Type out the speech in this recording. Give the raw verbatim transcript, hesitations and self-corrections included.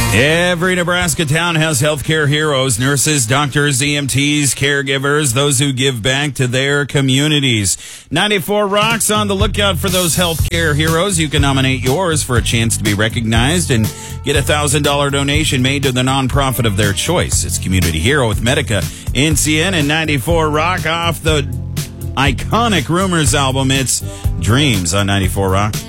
Every Nebraska town has healthcare heroes, nurses, doctors, E M Ts, caregivers, those who give back to their communities. ninety-four Rocks on the lookout for those healthcare heroes. You can nominate yours for a chance to be recognized and get a one thousand dollars donation made to the nonprofit of their choice. It's Community Hero with Medica, N C N, and ninety-four Rock off the iconic Rumors album. It's Dreams on ninety-four Rock.